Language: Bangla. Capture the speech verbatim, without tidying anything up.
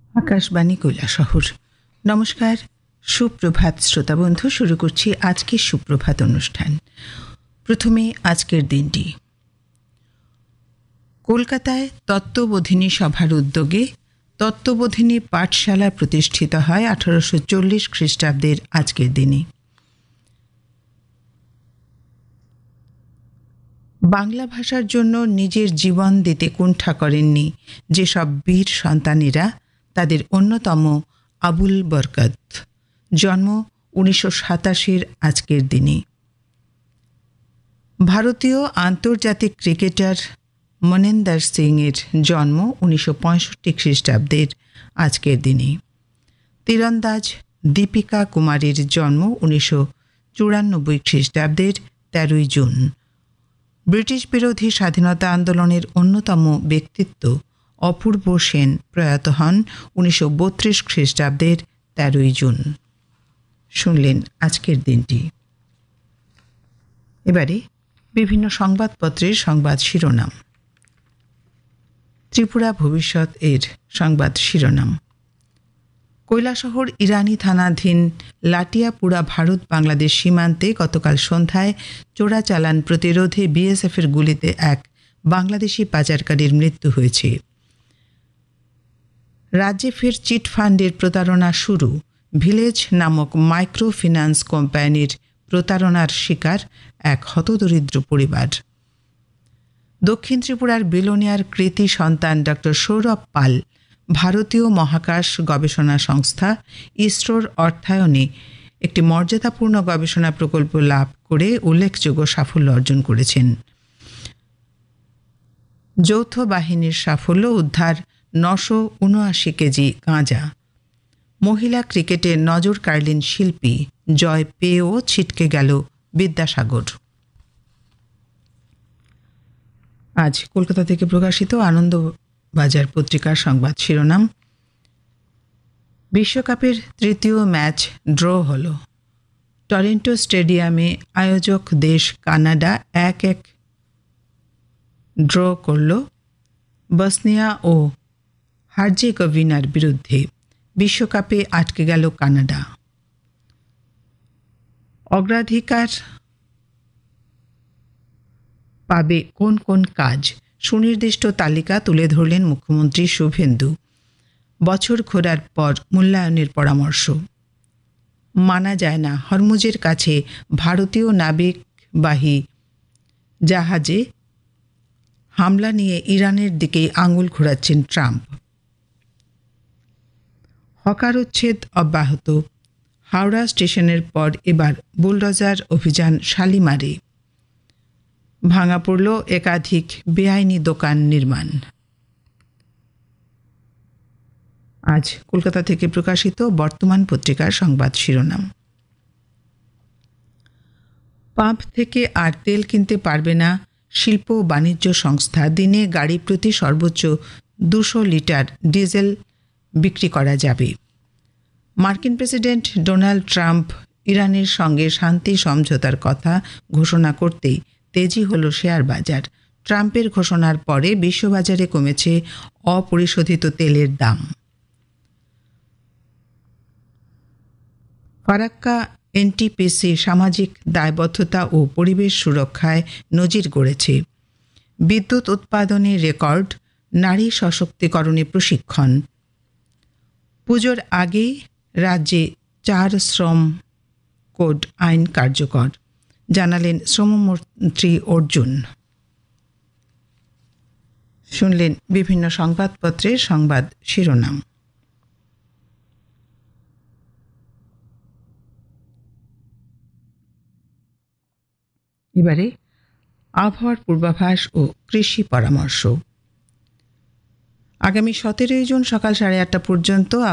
আকাশবাণী কৈলাসহর। নমস্কার, সুপ্রভাত শ্রোতা বন্ধু। শুরু করছি আজকের সুপ্রভাত অনুষ্ঠান। প্রথমে আজকের দিনটি। কলকাতায় তত্ত্ববোধিনী সভার উদ্যোগে তত্ত্ববোধিনী পাঠশালা প্রতিষ্ঠিত হয় আঠারোশো চল্লিশ খ্রিস্টাব্দের আজকের দিনে। বাংলা ভাষার জন্য নিজের জীবন দিতে কুণ্ঠা করেননি যেসব বীর সন্তানেরা, তাদের অন্যতম আবুল বরকত। জন্ম উনিশশো সাতাশির আজকের দিনে। ভারতীয় আন্তর্জাতিক ক্রিকেটার মনিন্দর সিংয়ের জন্ম উনিশশো পঁয়ষট্টি খ্রিস্টাব্দের আজকের দিনে। তীরন্দাজ দীপিকা কুমারীর জন্ম উনিশশো চুরানব্বই খ্রিস্টাব্দের তেরোই জুন। ব্রিটিশ বিরোধী স্বাধীনতা আন্দোলনের অন্যতম ব্যক্তিত্ব অপূর্ব সেন প্রয়াত হন উনিশশো বত্রিশ খ্রিস্টাব্দের তেরোই জুন। শুনলেন আজকের দিনটি। এবারে বিভিন্ন সংবাদপত্রের সংবাদ শিরোনাম। ত্রিপুরা ভবিষ্যৎ এর সংবাদ শিরোনাম। কৈলাসহর ইরানি থানাধীন লাটিয়াপুরা ভারত বাংলাদেশ সীমান্তে গতকাল সন্ধ্যায় চোরাচালান প্রতিরোধে বিএসএফের গুলিতে এক বাংলাদেশি পাচারকারীর মৃত্যু হয়েছে। রাজ্যে ফের চিটফান্ডের প্রতারণা শুরু। ভিলেজ নামক মাইক্রো ফিন্যান্স কোম্পানির প্রতারণার শিকার এক হতদরিদ্র পরিবার। দক্ষিণ ত্রিপুরার বিলোনিয়ার কৃতি সন্তান ডক্টর সৌরভ পাল ভারতীয় মহাকাশ গবেষণা সংস্থা ইসরোর অর্থায়নে একটি মর্যাদাপূর্ণ গবেষণা প্রকল্প লাভ করে উল্লেখযোগ্য সাফল্য অর্জন করেছেন। যৌথ বাহিনীর সাফল্য উদ্ধার নশো উনআশি কেজি গাঁজা। মহিলা ক্রিকেটে নজর কাড়লেন শিল্পী, জয় পেয়েও ছিটকে গেল বিদ্যাসাগর। আজ কলকাতা থেকে প্রকাশিত আনন্দবাজার পত্রিকার সংবাদ শিরোনাম। বিশ্বকাপের তৃতীয় ম্যাচ ড্র হল। টরন্টো স্টেডিয়ামে আয়োজক দেশ কানাডা এক এক ড্র করল বসনিয়া ও হার্জেগোভিনার বিরুদ্ধে। বিশ্বকাপে আটকে গেল কানাডা। অগ্রাধিকার পাবে কোন কোন কাজ, সুনির্দিষ্ট তালিকা তুলে ধরলেন মুখ্যমন্ত্রী শুভেন্দু। বছর ঘোরার পর মূল্যায়নের পরামর্শ। মানা যায় না, হরমুজের কাছে ভারতীয় নাবিকবাহী জাহাজে হামলা নিয়ে ইরানের দিকেই আঙুল ঘোরাচ্ছেন ট্রাম্প। হকারোচ্ছেদ অব্যাহত। হাওড়া স্টেশনের পর এবার বুলডোজার অভিযান শালিমারে। ভাঙা পড়ল একাধিক বেআইনি দোকান নির্মাণ। আজ কলকাতা থেকে প্রকাশিত বর্তমান পত্রিকার সংবাদ শিরোনাম। পাম্প থেকে আর তেল কিনতে পারবে না শিল্প ও বাণিজ্য সংস্থা। দিনে গাড়ি প্রতি সর্বোচ্চ দুশো লিটার ডিজেল বিক্রি করা যাবে। মার্কিন প্রেসিডেন্ট ডোনাল্ড ট্রাম্প ইরানের সঙ্গে শান্তি সমঝোতার কথা ঘোষণা করতেই তেজি হল শেয়ার বাজার। ট্রাম্পের ঘোষণার পরে বিশ্ববাজারে কমেছে অপরিশোধিত তেলের দাম। ফারাক্কা এনটিপিসি সামাজিক দায়বদ্ধতা ও পরিবেশ সুরক্ষায় নজির গড়েছে। বিদ্যুৎ উৎপাদনে রেকর্ড, নারী সশক্তিকরণে প্রশিক্ষণ। পুজোর আগে রাজ্যে চার শ্রম কোড আইন কার্যকর, জানালেন শ্রমমন্ত্রী অর্জুন। শুনলেন বিভিন্ন সংবাদপত্রের সংবাদ শিরোনাম। এবারে আবহাওয়ার পূর্বাভাস ও কৃষি পরামর্শ। আগামী সতেরোই জুন সকাল সাড়ে আটটা পর্যন্ত